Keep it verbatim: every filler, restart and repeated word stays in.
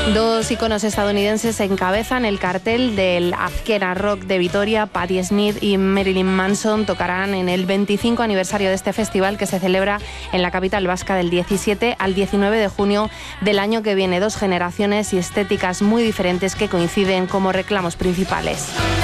Dos iconos estadounidenses encabezan el cartel del Azkena Rock de Vitoria. Patti Smith y Marilyn Manson tocarán en el veinticinco aniversario de este festival que se celebra en la capital vasca del diecisiete al diecinueve de junio del año que viene. Dos generaciones y estéticas muy diferentes que coinciden como reclamos principales.